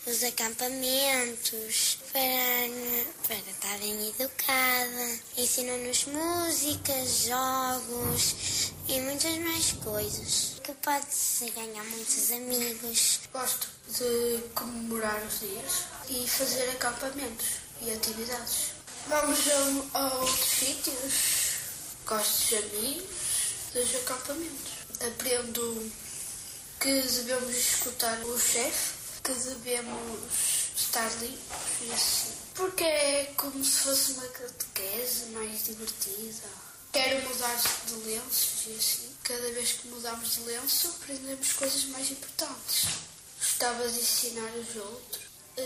os acampamentos, para estarem educada. Ensinam-nos músicas, jogos e muitas mais coisas. Que pode-se ganhar muitos amigos. Gosto de comemorar os dias e fazer acampamentos e atividades. Vamos a outros sítios. Gosto dos amigos, dos acampamentos. Aprendo que devemos escutar o chefe, que devemos estar limpos e assim. Porque é como se fosse uma catequese mais divertida. Quero mudar de lenços e assim. Cada vez que mudamos de lenço, aprendemos coisas mais importantes. Gostava de ensinar os outros.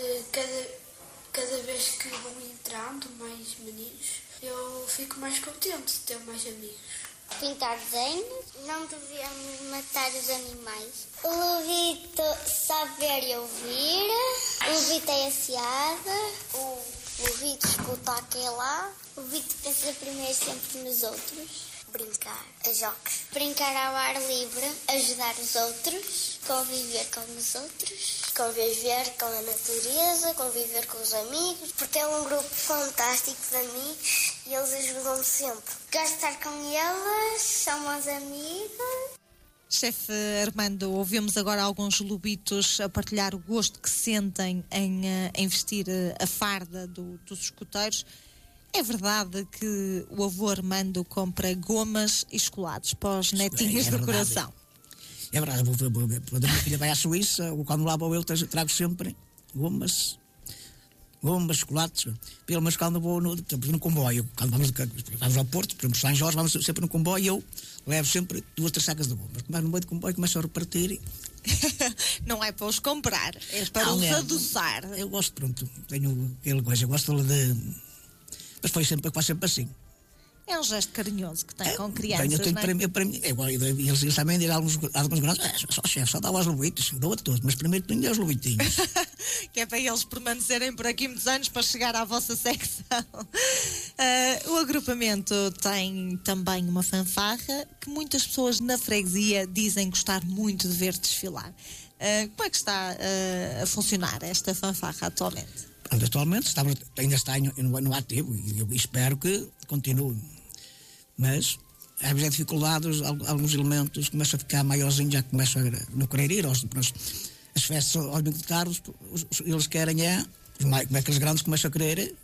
Cada vez que vão entrando mais meninos, eu fico mais contente de ter mais amigos. Pintar desenhos, não devemos matar os animais. O lobito sabe ver e ouvir. O lobito é aciada. O lobito escuta aquele lá. O lobito pensa primeiro sempre nos outros. Brincar a jogos. Brincar ao ar livre, ajudar os outros, conviver com os outros, conviver com a natureza, conviver com os amigos, porque é um grupo fantástico de amigos e eles ajudam-me sempre. Gosto de estar com eles, são meus amigos. Chefe Armando, ouvimos agora alguns lobitos a partilhar o gosto que sentem em vestir a farda dos escoteiros. É verdade que o avô Armando compra gomas e chocolates para os netinhos do coração? É verdade, quando a minha filha vai à Suíça, quando lá vou eu trago sempre gomas, chocolates, mas quando vou no comboio, quando vamos ao Porto, por exemplo, São Jorge, vamos sempre no comboio e eu levo sempre 2 ou 3 sacas de gomas. Mas no meio do comboio começo a repartir. Não é para os comprar, é para os adoçar. Eu gosto, tenho aquela coisa, eu gosto de... Mas faz sempre assim. É um gesto carinhoso que tem com crianças, não é? Para mim, eles também dizem algumas grandes, só chefe, só dá aos lobitos, dou a todos, mas primeiro tenho aos lobitinhos. Que é para eles permanecerem por aqui muitos anos para chegar à vossa secção. O agrupamento tem também uma fanfarra que muitas pessoas na freguesia dizem gostar muito de ver desfilar. Como é que está a funcionar esta fanfarra atualmente? Atualmente ainda está no ativo e eu espero que continue. Mas às vezes há dificuldades, alguns elementos começam a ficar maiorzinhos, já começam a não querer ir as festas aos amigos de carros, eles querem como é que os grandes começam a querer.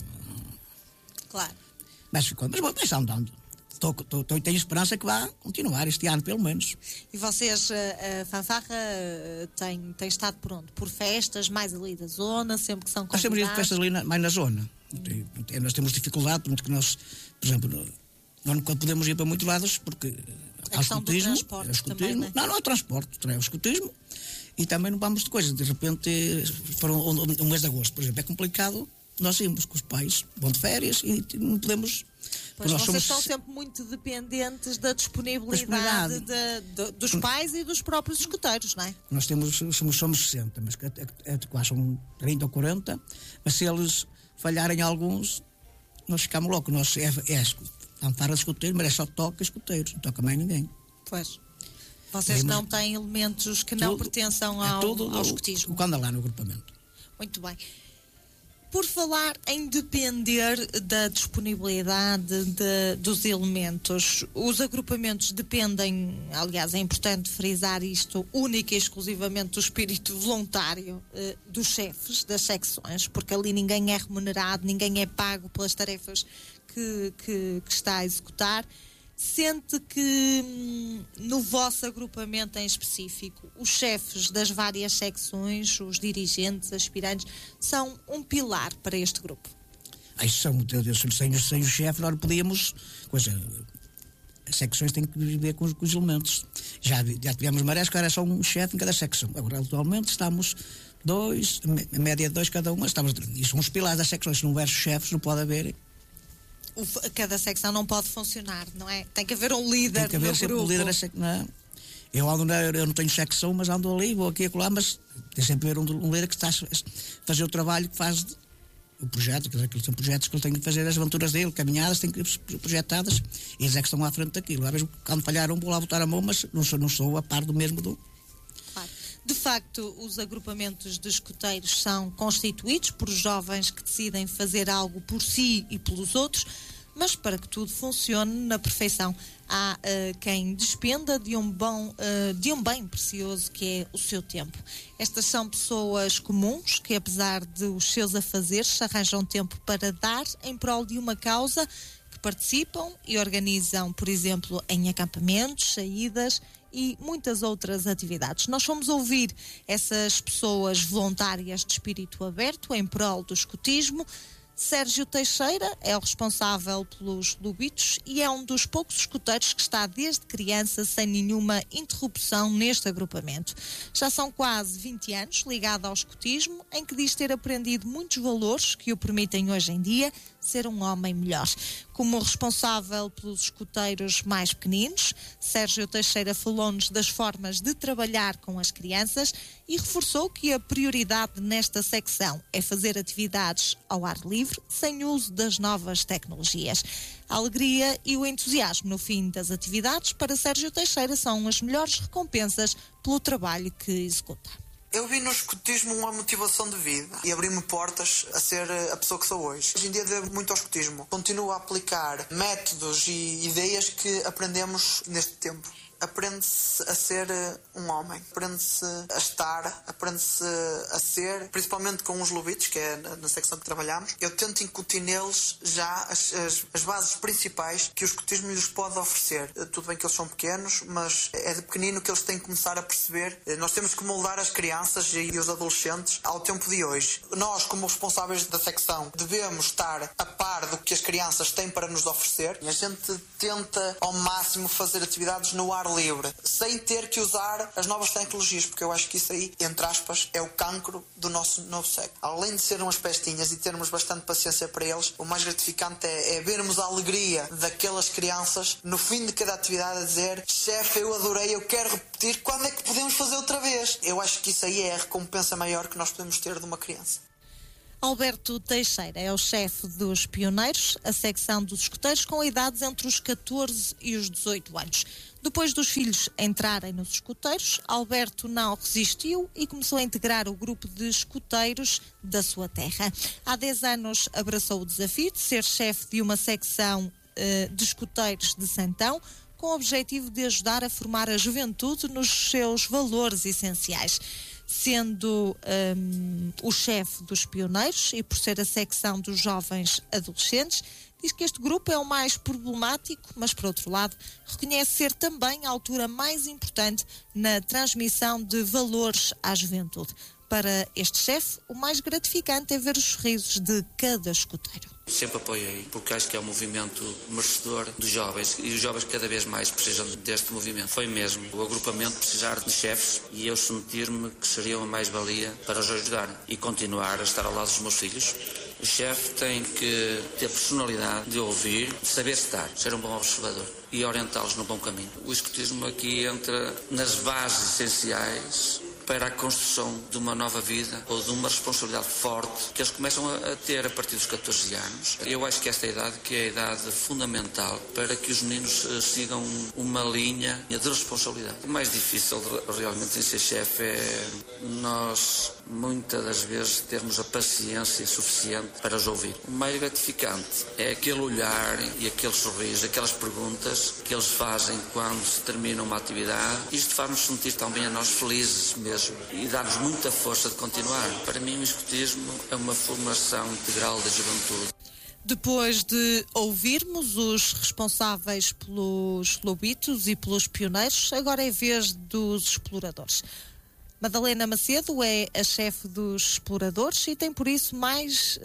Claro. Mas está andando. Tenho esperança que vá continuar este ano, pelo menos. E vocês, a fanfarra tem estado por onde? Por festas mais ali da zona, sempre que são convidados? Nós temos ido festas ali mais na zona. Nós temos dificuldade, porque nós, por exemplo, não podemos ir para muitos lados, porque há escotismo. Também, não é transporte, é o escotismo. E também não vamos de coisas. De repente, foram um mês de agosto, por exemplo, é complicado. Nós íamos com os pais, vão de férias e não podemos... Pois vocês estão sempre muito dependentes da disponibilidade dos pais e dos próprios escoteiros, não é? Nós somos 60, mas quase são 30 ou 40, mas se eles falharem alguns, nós ficamos loucos. Nós fanfarra de escoteiros, mas é só toca escoteiros, não toca mais ninguém. Pois. Vocês não têm elementos que não pertençam ao escotismo. Quando lá no agrupamento. Muito bem. Por falar em depender da disponibilidade dos elementos, os agrupamentos dependem, aliás é importante frisar isto, única e exclusivamente do espírito voluntário dos chefes das secções, porque ali ninguém é remunerado, ninguém é pago pelas tarefas que está a executar. Sente que no vosso agrupamento em específico os chefes das várias secções, os dirigentes, aspirantes, são um pilar para este grupo? Sem o chefe nós podíamos... as secções têm que viver com os elementos. Já tivemos marés que era só um chefe em cada secção. Agora atualmente estamos 2, a média de 2 cada uma. E são os pilares das secções. Se não houver chefes não pode haver... Cada secção não pode funcionar, não é? Tem que haver um líder. Tem que haver sempre um líder. Eu não tenho secção, mas ando ali, vou aqui e acolá, mas tem sempre haver um líder que está a fazer o trabalho que faz o projeto, que são projetos que ele tem que fazer, as aventuras dele, caminhadas, têm que ser projetadas, e eles é que estão à frente daquilo. Às vezes, quando falharam, vou lá botar a mão, mas não sou a par do mesmo do... Claro. De facto, os agrupamentos de escuteiros são constituídos por jovens que decidem fazer algo por si e pelos outros, mas para que tudo funcione na perfeição, há quem despenda de um bem precioso que é o seu tempo. Estas são pessoas comuns que, apesar de os seus afazeres, arranjam tempo para dar em prol de uma causa, que participam e organizam, por exemplo, em acampamentos, saídas e muitas outras atividades. Nós fomos ouvir essas pessoas voluntárias de espírito aberto em prol do escutismo. Sérgio Teixeira é o responsável pelos Lobitos e é um dos poucos escuteiros que está desde criança sem nenhuma interrupção neste agrupamento. Já são quase 20 anos ligado ao escutismo, em que diz ter aprendido muitos valores que o permitem hoje em dia ser um homem melhor. Como responsável pelos escuteiros mais pequeninos, Sérgio Teixeira falou-nos das formas de trabalhar com as crianças e reforçou que a prioridade nesta secção é fazer atividades ao ar livre, sem uso das novas tecnologias. A alegria e o entusiasmo no fim das atividades para Sérgio Teixeira são as melhores recompensas pelo trabalho que executa. Eu vi no escutismo uma motivação de vida e abri-me portas a ser a pessoa que sou hoje. Hoje em dia devo muito ao escutismo. Continuo a aplicar métodos e ideias que aprendemos neste tempo. Aprende-se a ser um homem, aprende-se a estar, aprende-se a ser, principalmente com os lobitos, que é na secção que trabalhamos. Eu tento incutir neles já as bases principais que o escutismo lhes pode oferecer. Tudo bem que eles são pequenos, mas é de pequenino que eles têm que começar a perceber. Nós temos que moldar as crianças e os adolescentes ao tempo de hoje. Nós, como responsáveis da secção, devemos estar a par do que as crianças têm para nos oferecer. A gente tenta ao máximo fazer atividades no ar livre, sem ter que usar as novas tecnologias, porque eu acho que isso aí, entre aspas, é o cancro do nosso novo século. Além de ser umas pestinhas e termos bastante paciência para eles, o mais gratificante é vermos a alegria daquelas crianças no fim de cada atividade a dizer: chefe, eu adorei, eu quero repetir, quando é que podemos fazer outra vez? Eu acho que isso aí é a recompensa maior que nós podemos ter de uma criança. Alberto Teixeira é o chefe dos Pioneiros, a secção dos escuteiros com idades entre os 14 e os 18 anos. Depois dos filhos entrarem nos escuteiros, Alberto não resistiu e começou a integrar o grupo de escuteiros da sua terra. Há 10 anos abraçou o desafio de ser chefe de uma secção de escuteiros de Santão, com o objetivo de ajudar a formar a juventude nos seus valores essenciais. Sendo o chefe dos Pioneiros e por ser a secção dos jovens adolescentes, diz que este grupo é o mais problemático, mas por outro lado reconhece ser também a altura mais importante na transmissão de valores à juventude. Para este chefe, o mais gratificante é ver os sorrisos de cada escuteiro. Sempre apoiei, porque acho que é um movimento merecedor dos jovens e os jovens cada vez mais precisam deste movimento. Foi mesmo o agrupamento precisar de chefes e eu sentir-me que seria uma mais-valia para os ajudar e continuar a estar ao lado dos meus filhos. O chefe tem que ter personalidade de ouvir, de saber estar, ser um bom observador e orientá-los no bom caminho. O escutismo aqui entra nas bases essenciais para a construção de uma nova vida ou de uma responsabilidade forte que eles começam a ter a partir dos 14 anos. Eu acho que esta idade que é a idade fundamental para que os meninos sigam uma linha de responsabilidade. O mais difícil realmente em ser chefe é nós, muitas das vezes, termos a paciência suficiente para os ouvir. O mais gratificante é aquele olhar e aquele sorriso, aquelas perguntas que eles fazem quando se termina uma atividade. Isto faz-nos sentir também a nós felizes mesmo e dá-nos muita força de continuar. Para mim, o escutismo é uma formação integral da juventude. Depois de ouvirmos os responsáveis pelos lobitos e pelos pioneiros, agora é vez dos exploradores. Madalena Macedo é a chefe dos exploradores e tem por isso mais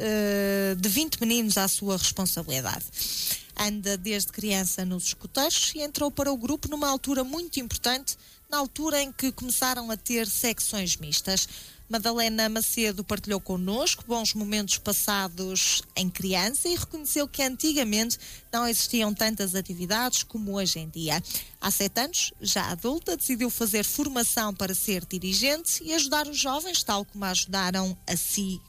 de 20 meninos à sua responsabilidade. Anda desde criança nos escuteiros e entrou para o grupo numa altura muito importante, na altura em que começaram a ter secções mistas. Madalena Macedo partilhou connosco bons momentos passados em criança e reconheceu que antigamente não existiam tantas atividades como hoje em dia. Há 7 anos, já adulta, decidiu fazer formação para ser dirigente e ajudar os jovens, tal como a ajudaram a si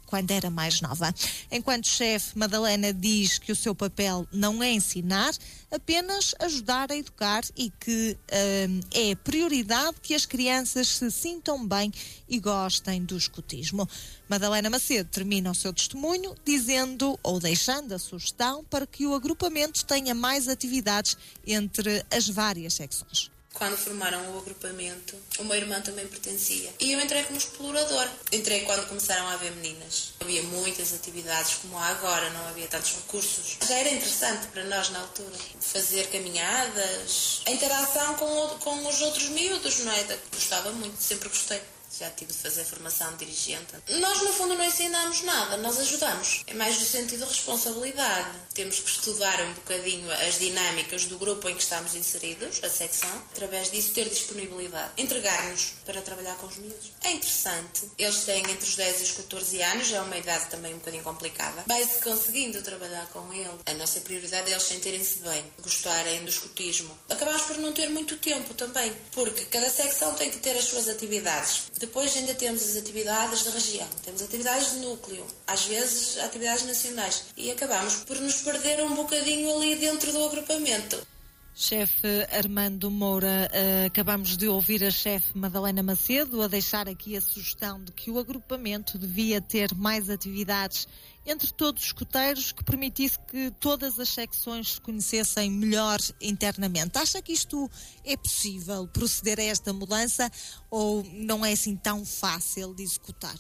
quando era mais nova. Enquanto chefe, Madalena diz que o seu papel não é ensinar, apenas ajudar a educar e que é prioridade que as crianças se sintam bem e gostem do escotismo. Madalena Macedo termina o seu testemunho dizendo ou deixando a sugestão para que o agrupamento tenha mais atividades entre as várias secções. Quando formaram o agrupamento, o meu irmão também pertencia. E eu entrei como explorador. Entrei quando começaram a haver meninas. Havia muitas atividades como há agora, não havia tantos recursos. Já era interessante para nós na altura. Fazer caminhadas, a interação com os outros miúdos, não é? Gostava muito, sempre gostei. Já tive de fazer formação de dirigente. Nós, no fundo, não ensinamos nada, nós ajudamos. É mais no sentido de responsabilidade. Temos que estudar um bocadinho as dinâmicas do grupo em que estamos inseridos, a secção. Através disso, ter disponibilidade. Entregar-nos para trabalhar com os miúdos. É interessante. Eles têm entre os 10 e os 14 anos, é uma idade também um bocadinho complicada. Vai-se conseguindo trabalhar com ele. A nossa prioridade é eles sentirem-se bem, gostarem do escotismo. Acabamos por não ter muito tempo também, porque cada secção tem que ter as suas atividades. Depois ainda temos as atividades da região, temos atividades de núcleo, às vezes atividades nacionais, e acabamos por nos perder um bocadinho ali dentro do agrupamento. Chefe Armando Moura, acabamos de ouvir a chefe Madalena Macedo a deixar aqui a sugestão de que o agrupamento devia ter mais atividades entre todos os escoteiros que permitisse que todas as secções se conhecessem melhor internamente. Acha que isto é possível, proceder a esta mudança, ou não é assim tão fácil de executar?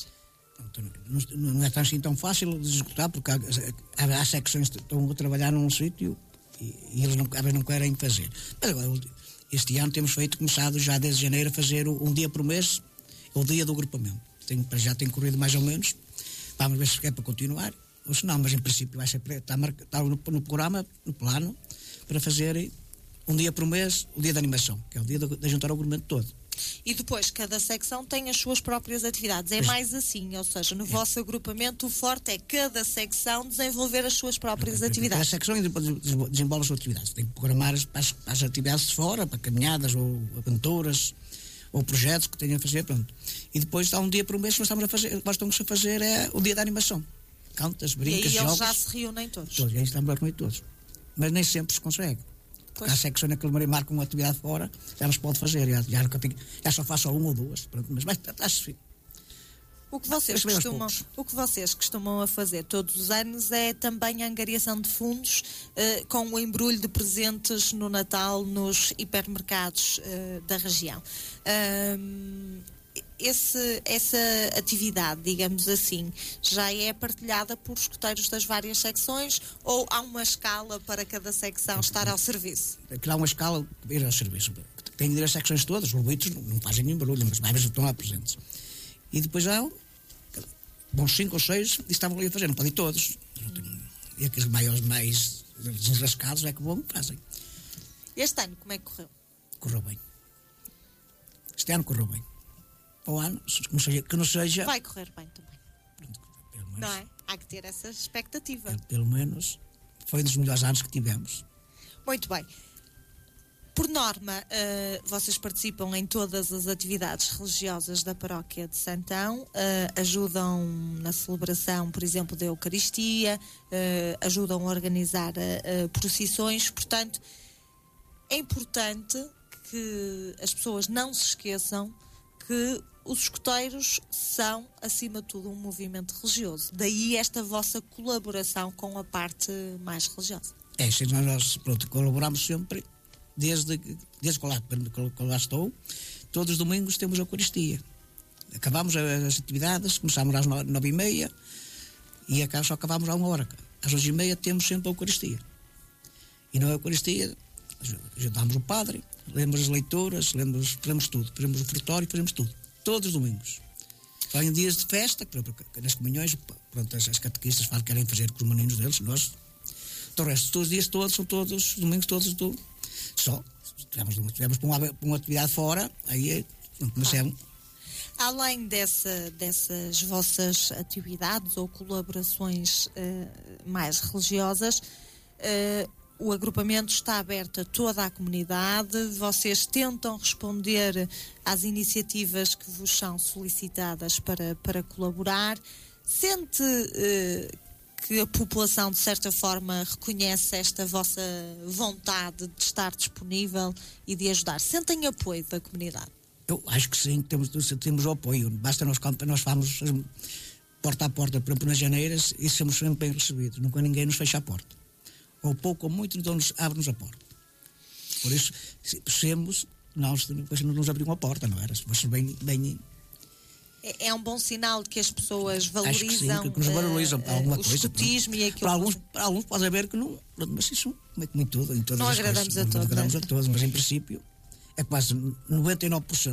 Não é assim tão fácil de executar, porque há secções que estão a trabalhar num sítio e eles não querem fazer. Mas agora, este ano temos começado já desde janeiro a fazer um dia por mês, o dia do agrupamento. Já tem corrido mais ou menos. Vamos ver se é para continuar ou se não, mas em princípio vai ser, está no programa, no plano, para fazer um dia por mês o dia de animação, que é o dia de juntar o agrupamento todo. E depois cada secção tem as suas próprias atividades. É mais assim, ou seja, no vosso agrupamento o forte é cada secção desenvolver as suas próprias atividades. Cada secção desenvolve as suas atividades. Tem que programar para as atividades de fora, para caminhadas ou aventuras ou projetos que tenham a fazer, pronto. E depois há um dia por mês que nós estamos a fazer é o dia da animação. Cantas, brincas, jogos. E aí eles jogos, já se reúnem todos. Todos, aí estamos a reunir todos. Mas nem sempre se consegue. Porque há secções que ele marca uma atividade fora, já nos pode fazer. Já só faço uma ou duas. Pronto, mas está-se. O que vocês costumam a fazer todos os anos é também a angariação de fundos com o embrulho de presentes no Natal nos hipermercados da região. Essa atividade, digamos assim, já é partilhada por escoteiros das várias secções, ou há uma escala para cada secção estar ao serviço? Há uma escala para ir ao serviço. Tem de ir às secções todas, os ruídos não fazem nenhum barulho, mas mais estão lá presentes. E depois há bons 5 ou 6 e estavam ali a fazer, não podem ir todos. E aqueles maiores, mais desenrascados é que vão fazem. Este ano, como é que correu? Correu bem. Este ano correu bem. Para o ano, que não seja... Vai correr bem também. Menos, não é? Há que ter essa expectativa. Pelo menos foi um dos melhores anos que tivemos. Muito bem. Por norma, vocês participam em todas as atividades religiosas da paróquia de Santão, ajudam na celebração, por exemplo, da Eucaristia, ajudam a organizar procissões. Portanto, é importante que as pessoas não se esqueçam que os escoteiros são, acima de tudo, um movimento religioso. Daí esta vossa colaboração com a parte mais religiosa. Nós colaboramos sempre, desde que lá estou, todos os domingos temos a Eucaristia. Acabamos as atividades, começamos às 9h30 e só acabamos à 1h. Às 11h30 temos sempre a Eucaristia. E na Eucaristia ajudamos o padre, lemos as leituras, fazemos tudo, fazemos o ofertório, fazemos tudo, todos os domingos. Só em dias de festa, nas comunhões, pronto, as catequistas falam que querem fazer com os meninos deles, nós. Do resto, todos os dias todos, são todos, os domingos todos, só. Tivemos para uma atividade fora, aí comecemos. Além dessas vossas atividades ou colaborações mais religiosas, o agrupamento está aberto a toda a comunidade, vocês tentam responder às iniciativas que vos são solicitadas para colaborar. Sente que a população, de certa forma, reconhece esta vossa vontade de estar disponível e de ajudar? Sentem apoio da comunidade? Eu acho que sim, temos o apoio. Basta nós vamos porta a porta, por exemplo, nas Janeiras, e somos sempre bem recebidos. Nunca ninguém nos fecha a porta. Ou pouco ou muito, então abre-nos a porta. Por isso, nós depois não nos abriam a porta, não era? Mas bem... É um bom sinal de que as pessoas valorizam, acho que sim, que nos valorizam para alguma o coisa. escutismo e aquilo. Para alguns pode haver que não, mas isso é como em tudo, em todas não as agradamos coisas. Não agradamos a todos, mas em princípio é quase 99%.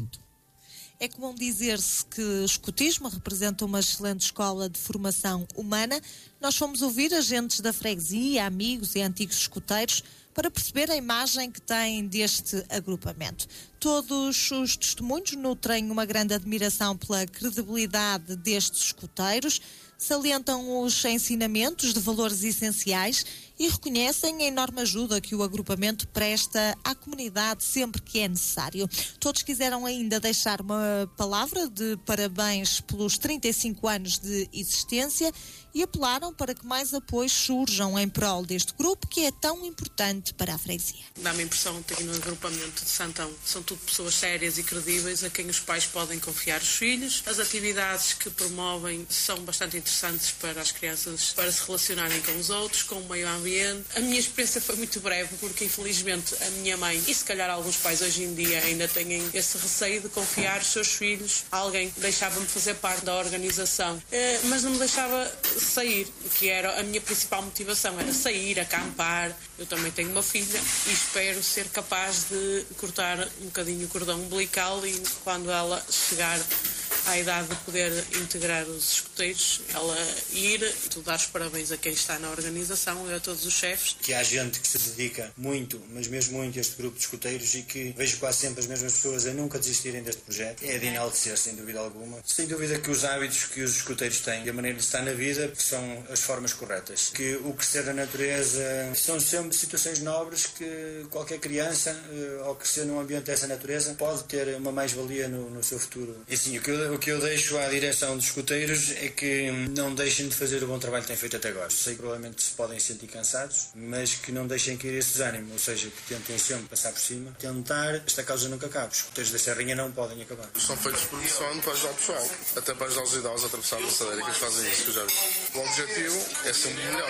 É comum dizer-se que o escutismo representa uma excelente escola de formação humana. Nós fomos ouvir agentes da freguesia, amigos e antigos escuteiros para perceber a imagem que têm deste agrupamento. Todos os testemunhos nutrem uma grande admiração pela credibilidade destes escuteiros, salientam os ensinamentos de valores essenciais e reconhecem a enorme ajuda que o agrupamento presta à comunidade sempre que é necessário. Todos quiseram ainda deixar uma palavra de parabéns pelos 35 anos de existência e apelaram para que mais apoios surjam em prol deste grupo que é tão importante para a freguesia. Dá-me a impressão que aqui no agrupamento de Santão são tudo pessoas sérias e credíveis a quem os pais podem confiar os filhos. As atividades que promovem são bastante interessantes para as crianças, para se relacionarem com os outros, com o meio ambiente. A minha experiência foi muito breve porque infelizmente a minha mãe e se calhar alguns pais hoje em dia ainda têm esse receio de confiar os seus filhos a alguém. Deixava-me fazer parte da organização, mas não me deixava sair, que era a minha principal motivação, era sair, acampar. Eu também tenho uma filha e espero ser capaz de cortar um bocadinho o cordão umbilical e quando ela chegar à idade de poder integrar os escuteiros, ela ir e dar os parabéns a quem está na organização e a todos os chefes. Que há gente que se dedica muito, mas mesmo muito a este grupo de escuteiros e que vejo quase sempre as mesmas pessoas a nunca desistirem deste projeto. É de enaltecer, sem dúvida alguma. Sem dúvida que os hábitos que os escuteiros têm e a maneira de estar na vida são as formas corretas. Que o crescer na natureza são sempre situações nobres que qualquer criança, ao crescer num ambiente dessa natureza, pode ter uma mais-valia no seu futuro. E sim, o que eu deixo à direção dos escuteiros é que não deixem de fazer o bom trabalho que têm feito até agora. Sei que provavelmente se podem sentir cansados, mas que não deixem cair esse desânimo, ou seja, que tentem sempre passar por cima, tentar, esta causa nunca acaba. Os escuteiros da Serrinha não podem acabar. São feitos por missão para ajudar o pessoal, até para ajudar os idosos a atravessar a passadeira, que eles fazem isso, que eu já vi. O objetivo é sempre melhor.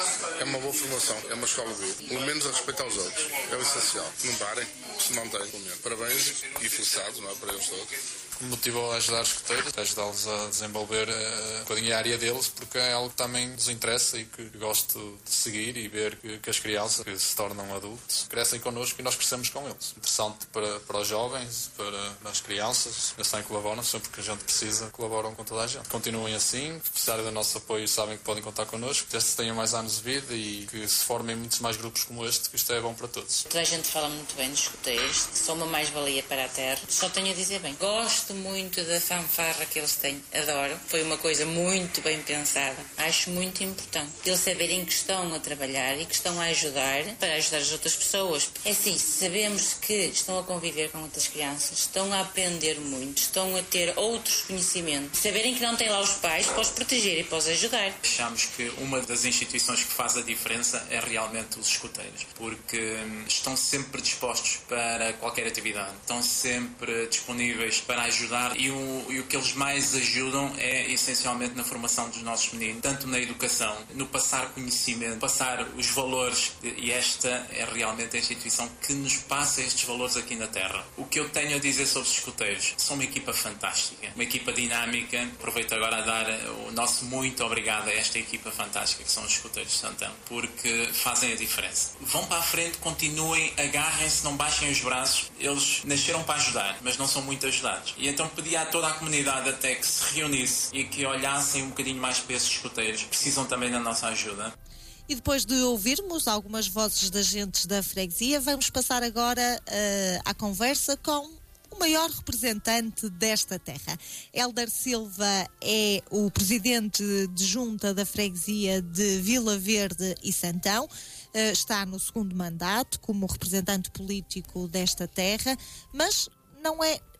É uma boa formação, é uma escola de vida. Pelo menos a respeitar os outros. É o essencial. Não parem, se manterem, pelo menos. Parabéns e felicidades, não é, para eles todos. Me motivou a ajudar os escuteiros, a ajudá-los a desenvolver um bocadinho a área deles, porque é algo que também nos interessa e que gosto de seguir e ver que as crianças que se tornam adultos crescem connosco e nós crescemos com eles. Interessante para os jovens, para as crianças, eles também colaboram, sempre que a gente precisa, colaboram com toda a gente. Continuem assim, se precisarem do nosso apoio sabem que podem contar connosco, que estes tenham mais anos de vida e que se formem muitos mais grupos como este, que isto é bom para todos. Toda a gente fala muito bem dos escuteiros, que são uma mais-valia para a terra. Só tenho a dizer bem. Gosto muito da fanfarra que eles têm, adoro. Foi uma coisa muito bem pensada. Acho muito importante eles saberem que estão a trabalhar e que estão a ajudar para ajudar as outras pessoas. É assim, sabemos que estão a conviver com outras crianças, estão a aprender muito, estão a ter outros conhecimentos. Saberem que não têm lá os pais para os proteger e para os ajudar. Achamos que uma das instituições que faz a diferença é realmente os escuteiros, porque estão sempre dispostos para qualquer atividade, estão sempre disponíveis para ajudar e o que eles mais ajudam é essencialmente na formação dos nossos meninos, tanto na educação, no passar conhecimento, passar os valores, e esta é realmente a instituição que nos passa estes valores aqui na Terra. O que eu tenho a dizer sobre os escuteiros, são uma equipa fantástica, uma equipa dinâmica. Aproveito agora a dar o nosso muito obrigado a esta equipa fantástica que são os escuteiros de Santão, porque fazem a diferença. Vão para a frente, continuem, agarrem-se, não baixem os braços. Eles nasceram para ajudar, mas não são muito ajudados. E então pedi a toda a comunidade até que se reunisse e que olhassem um bocadinho mais para esses escuteiros. Precisam também da nossa ajuda. E depois de ouvirmos algumas vozes das agentes da freguesia, vamos passar agora à conversa com o maior representante desta terra. Hélder Silva é o presidente de junta da freguesia de Vila Verde e Santão. Está no segundo mandato como representante político desta terra, mas não é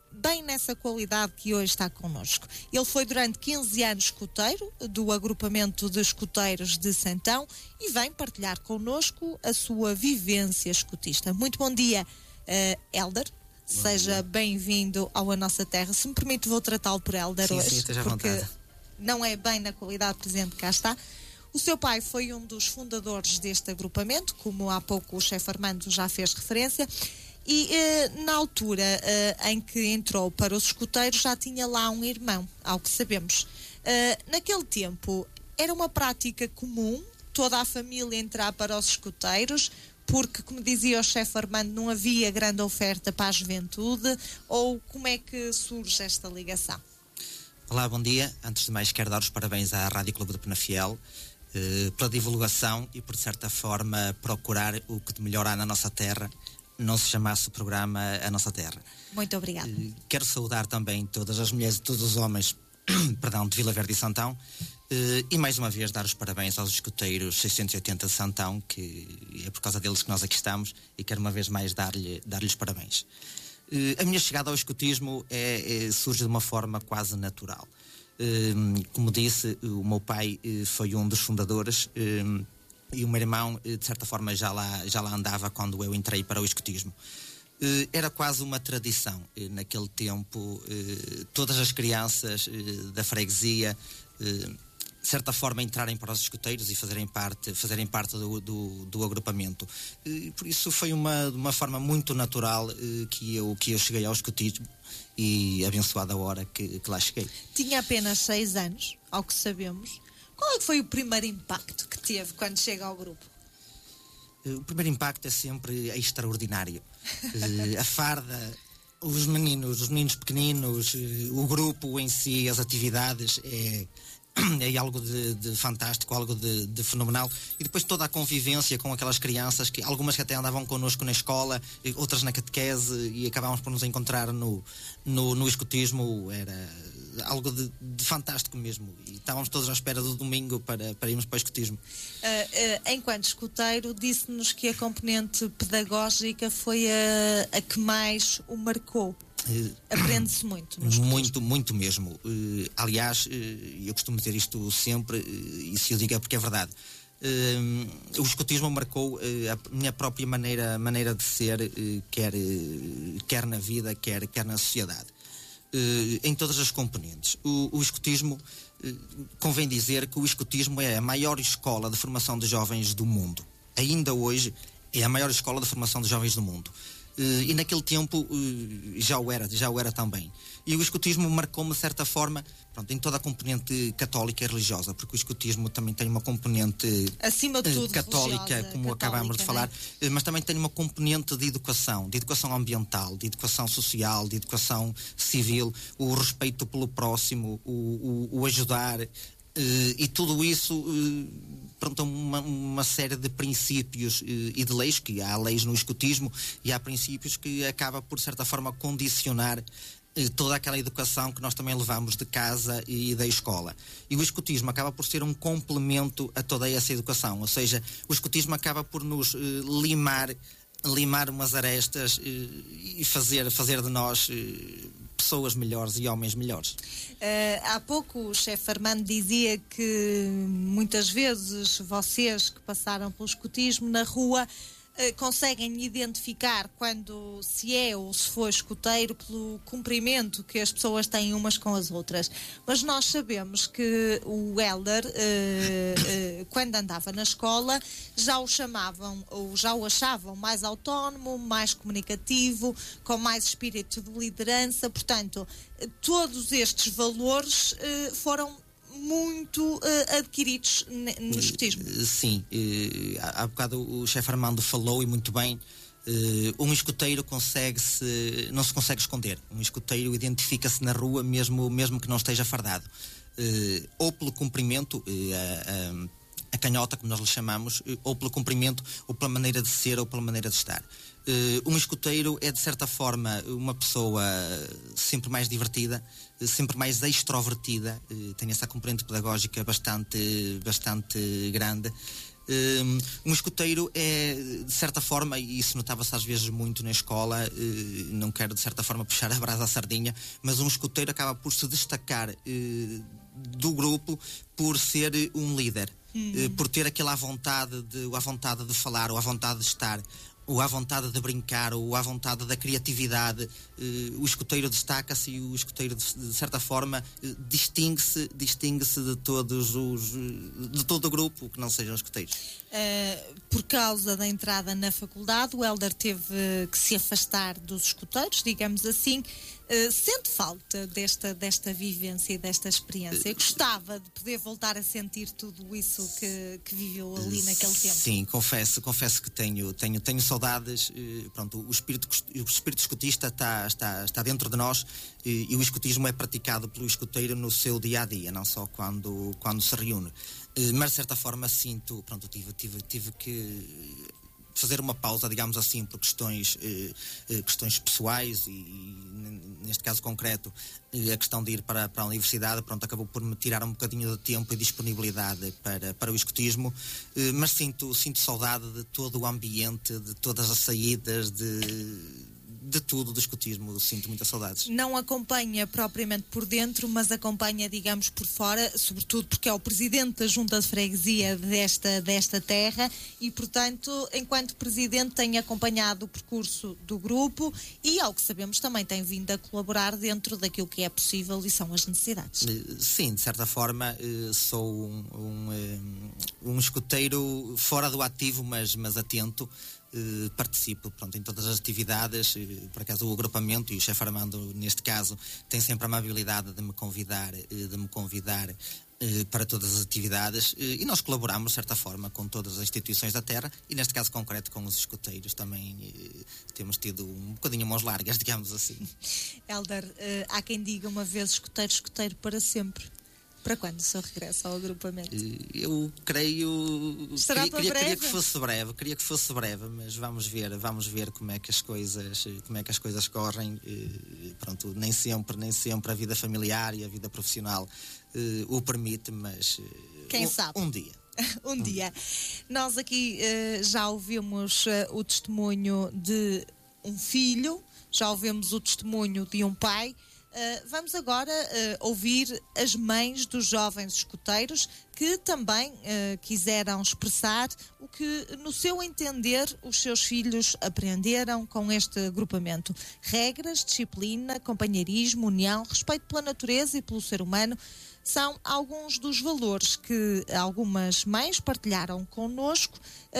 bem nessa qualidade que hoje está connosco. Ele foi durante 15 anos escoteiro do agrupamento de escoteiros de Santão e vem partilhar connosco a sua vivência escotista. Muito bom dia, Hélder. Seja bem-vindo ao A Nossa Terra. Se me permite, vou tratá-lo por Hélder hoje. Sim, esteja à vontade. Não é bem na qualidade de presente que cá está. O seu pai foi um dos fundadores deste agrupamento, como há pouco o chefe Armando já fez referência, e na altura em que entrou para os escoteiros já tinha lá um irmão, ao que sabemos. Naquele tempo era uma prática comum toda a família entrar para os escoteiros, porque, como dizia o chefe Armando, não havia grande oferta para a juventude, ou como é que surge esta ligação? Olá, bom dia. Antes de mais, quero dar os parabéns à Rádio Clube de Penafiel pela divulgação e, por certa forma, procurar o que de melhor há na nossa terra, não se chamasse o programa A Nossa Terra. Muito obrigada. Quero saudar também todas as mulheres e todos os homens de Vila Verde e Santão, e mais uma vez dar os parabéns aos escoteiros 680 de Santão, que é por causa deles que nós aqui estamos, e quero uma vez mais dar-lhes parabéns. A minha chegada ao escotismo surge de uma forma quase natural. Como disse, o meu pai foi um dos fundadores e o meu irmão, de certa forma, já lá andava quando eu entrei para o escotismo. Era quase uma tradição. Naquele tempo, todas as crianças da freguesia, de certa forma, entrarem para os escoteiros e fazerem parte do agrupamento. Por isso foi uma forma muito natural que eu cheguei ao escotismo, e abençoada a hora que lá cheguei. Tinha apenas 6 anos, ao que sabemos. Qual é que foi o primeiro impacto que teve quando chega ao grupo? O primeiro impacto é sempre extraordinário. A farda, os meninos pequeninos, o grupo em si, as atividades, é algo de fantástico, algo de fenomenal. E depois toda a convivência com aquelas crianças, que algumas que até andavam connosco na escola, outras na catequese, e acabávamos por nos encontrar no escotismo. Era algo de fantástico mesmo, e estávamos todos à espera do domingo para irmos para o escotismo. Enquanto escoteiro, disse-nos que a componente pedagógica foi a que mais o marcou. Aprende-se muito no escotismo. Muito mesmo. Aliás, eu costumo dizer isto sempre, e se eu digo é porque é verdade. O escotismo marcou a minha própria maneira de ser, quer na vida, quer na sociedade. Em todas as componentes. O escotismo, convém dizer que o escotismo é a maior escola de formação de jovens do mundo. Ainda hoje é a maior escola de formação de jovens do mundo. E naquele tempo já o era também. E o escotismo marcou-me de certa forma, em toda a componente católica e religiosa, porque o escotismo também tem uma componente acima de tudo católica, como acabámos de falar, mas também tem uma componente de educação ambiental, de educação social, de educação civil, o respeito pelo próximo, o ajudar. E tudo isso, uma série de princípios e de leis, que há leis no escotismo e há princípios que acaba por certa forma condicionar toda aquela educação que nós também levamos de casa e da escola. E o escotismo acaba por ser um complemento a toda essa educação, ou seja, o escotismo acaba por nos limar umas arestas e fazer de nós pessoas melhores e homens melhores. Há pouco o chefe Armando dizia que muitas vezes vocês que passaram pelo escotismo na rua conseguem identificar quando se é ou se for escoteiro pelo cumprimento que as pessoas têm umas com as outras. Mas nós sabemos que o Hélder, quando andava na escola, já o chamavam ou já o achavam mais autónomo, mais comunicativo, com mais espírito de liderança. Portanto, todos estes valores foram muito adquiridos no escotismo. Sim, há bocado o chefe Armando falou, e muito bem, um escoteiro não se consegue esconder. Um escoteiro identifica-se na rua mesmo que não esteja fardado, ou pelo cumprimento, a canhota, como nós lhe chamamos, ou pelo cumprimento, ou pela maneira de ser, ou pela maneira de estar. Um escoteiro é, de certa forma, uma pessoa sempre mais divertida, sempre mais extrovertida, tem essa componente pedagógica bastante grande, Um escoteiro é, de certa forma, e isso notava-se às vezes muito na escola, não quero de certa forma puxar a brasa à sardinha, mas um escoteiro acaba por se destacar do grupo por ser um líder, por ter aquela vontade de falar, ou a vontade de estar, ou à vontade de brincar, ou à vontade da criatividade. O escoteiro destaca-se e o escoteiro, de certa forma, distingue-se de todo o grupo que não sejam escoteiros. Por causa da entrada na faculdade, o Hélder teve que se afastar dos escoteiros, digamos assim. Sente falta desta vivência e desta experiência? Gostava de poder voltar a sentir tudo isso que viveu ali naquele tempo? Sim, confesso que tenho saudades. Pronto, o espírito escotista está dentro de nós, e o escotismo é praticado pelo escoteiro no seu dia-a-dia, não só quando se reúne. Mas de certa forma sinto, pronto, tive que fazer uma pausa, digamos assim, por questões pessoais, e neste caso concreto a questão de ir para a universidade, pronto, acabou por me tirar um bocadinho de tempo e disponibilidade para o escotismo, mas sinto saudade de todo o ambiente, de todas as saídas, de tudo do escotismo. Sinto muitas saudades. Não acompanha propriamente por dentro, mas acompanha, digamos, por fora, sobretudo porque é o presidente da Junta de Freguesia desta terra e, portanto, enquanto presidente tem acompanhado o percurso do grupo e, ao que sabemos, também tem vindo a colaborar dentro daquilo que é possível e são as necessidades. Sim, de certa forma sou um escoteiro fora do ativo, mas atento. Participo, pronto, em todas as atividades. Por acaso o agrupamento e o chefe Armando, neste caso, tem sempre a amabilidade de me convidar para todas as atividades, e nós colaboramos de certa forma com todas as instituições da terra, e neste caso concreto com os escoteiros também temos tido um bocadinho mãos largas, digamos assim. Hélder, há quem diga uma vez escoteiro para sempre. Para quando o senhor regressa ao agrupamento? Eu creio... Queria que fosse breve, mas vamos ver como é que as coisas correm. Pronto, nem sempre a vida familiar e a vida profissional o permite, mas... Quem sabe? Um dia. Um dia. Nós aqui já ouvimos o testemunho de um filho, já ouvimos o testemunho de um pai. Vamos agora ouvir as mães dos jovens escoteiros que também quiseram expressar o que, no seu entender, os seus filhos aprenderam com este agrupamento. Regras, disciplina, companheirismo, união, respeito pela natureza e pelo ser humano são alguns dos valores que algumas mães partilharam connosco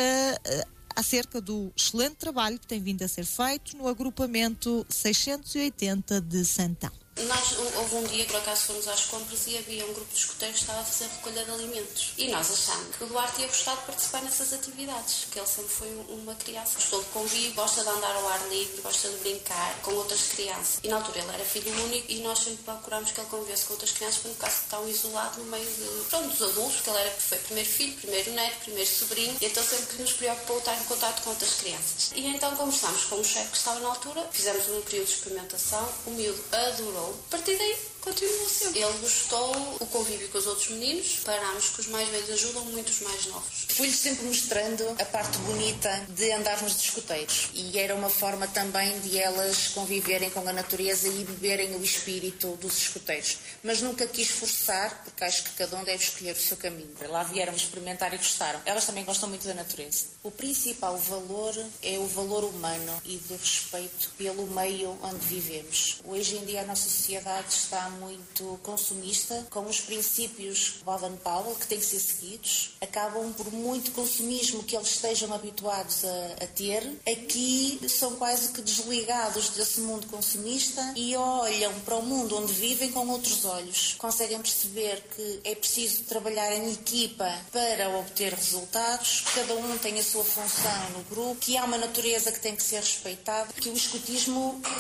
acerca do excelente trabalho que tem vindo a ser feito no agrupamento 680 de Santão. Houve um dia, por acaso, fomos às compras e havia um grupo de escoteiros que estava a fazer recolha de alimentos. E nós achámos que o Duarte ia gostar de participar nessas atividades, que ele sempre foi uma criança. Gostou de convívio, gosta de andar ao ar livre, gosta de brincar com outras crianças. E na altura ele era filho único e nós sempre procurámos que ele convivesse com outras crianças para não ficar tão isolado no meio dos adultos, porque ele foi primeiro filho, primeiro neto, primeiro sobrinho, e então sempre que nos preocupou estar em contato com outras crianças. E então conversámos com o chefe que estava na altura, fizemos um período de experimentação, o miúdo adorou. A partir daí, continuou sempre. Ele gostou o convívio com os outros meninos, parámos que os mais velhos ajudam muito os mais novos. Fui-lhe sempre mostrando a parte bonita de andarmos de escoteiros, e era uma forma também de elas conviverem com a natureza e beberem o espírito dos escoteiros. Mas nunca quis forçar, porque acho que cada um deve escolher o seu caminho. Lá vieram experimentar e gostaram. Elas também gostam muito da natureza. O principal valor é o valor humano e do respeito pelo meio onde vivemos. Hoje em dia a nossa sociedade está muito consumista, com os princípios de Baden-Powell que têm que ser seguidos. Acabam por muito consumismo que eles estejam habituados a ter. Aqui são quase que desligados desse mundo consumista e olham para o mundo onde vivem com outros olhos. Conseguem perceber que é preciso trabalhar em equipa para obter resultados, cada um tem a sua função no grupo, que há uma natureza que tem que ser respeitada, que o escotismo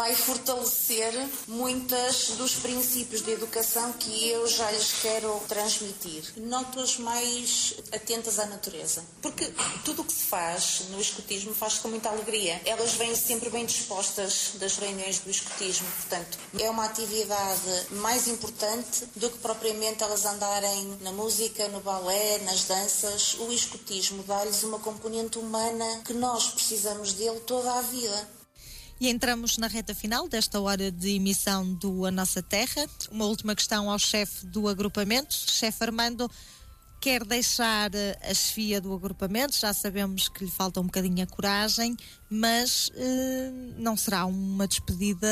vai fortalecer muitos dos princípios de educação que eu já lhes quero transmitir. Notas mais atentas à natureza, porque tudo o que se faz no escotismo faz com muita alegria. Elas vêm sempre bem dispostas das reuniões do escotismo, portanto, é uma atividade mais importante do que propriamente elas andarem na música, no balé, nas danças. O escotismo dá-lhes uma componente humana que nós precisamos dele toda a vida. E entramos na reta final desta hora de emissão do A Nossa Terra. Uma última questão ao chefe do agrupamento. Chefe Armando, quer deixar a chefia do agrupamento? Já sabemos que lhe falta um bocadinho a coragem, mas não será uma despedida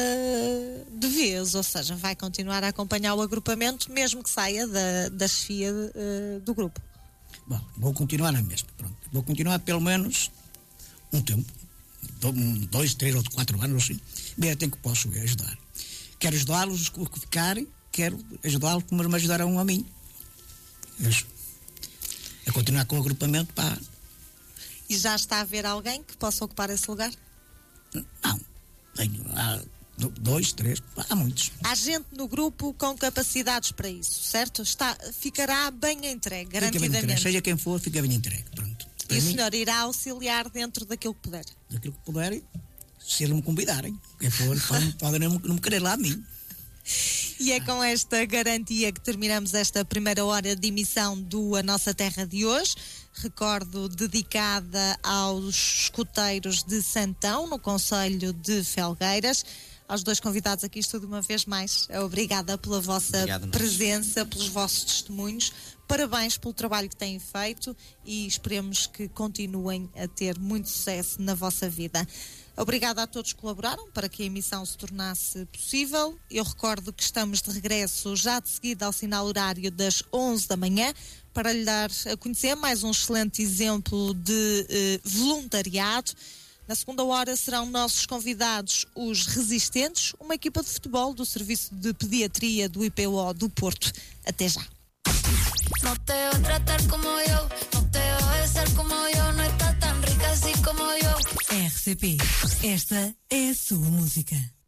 de vez, ou seja, vai continuar a acompanhar o agrupamento mesmo que saia da chefia do grupo. Bom, vou continuar na mesma, pronto. Vou continuar pelo menos um tempo, 2, 3 ou 4 anos assim, ver até que posso ajudar. Quero ajudá-los os que ficarem, quero ajudá-los como me ajudaram a mim. Isso. É continuar com o agrupamento para... E já está a haver alguém que possa ocupar esse lugar? Não, tenho 2, 3, há muitos. Há gente no grupo com capacidades para isso, certo? Ficará bem entregue, garantidamente. Bem entregue. Seja quem for, fica bem entregue, pronto. E o senhor irá auxiliar dentro daquilo que puder? Daquilo que puderem, se eles me convidarem. Quem for, podem não me querer lá a mim. E é com esta garantia que terminamos esta primeira hora de emissão do A Nossa Terra de hoje. Recordo, dedicada aos escoteiros de Santão, no concelho de Felgueiras. Aos 2 convidados aqui estou de uma vez mais. Obrigada pela vossa presença, pelos vossos testemunhos. Parabéns pelo trabalho que têm feito e esperemos que continuem a ter muito sucesso na vossa vida. Obrigada a todos que colaboraram para que a emissão se tornasse possível. Eu recordo que estamos de regresso já de seguida ao sinal horário das 11 da manhã para lhe dar a conhecer mais um excelente exemplo de voluntariado. Na segunda hora serão nossos convidados os Resistentes, uma equipa de futebol do Serviço de Pediatria do IPO do Porto. Até já. No te voy a tratar como yo, no te voy a besar como yo, no está tan rica así como yo. RCP, esta é a sua música.